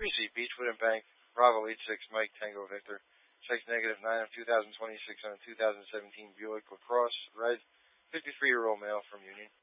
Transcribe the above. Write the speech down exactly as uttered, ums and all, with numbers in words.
Receipt, Beechwood and Bank, Bravo eight six, Mike Tango Victor. Checks negative nine of two thousand twenty-six on a two thousand seventeen Buick LaCrosse, red, fifty-three-year-old male from Union.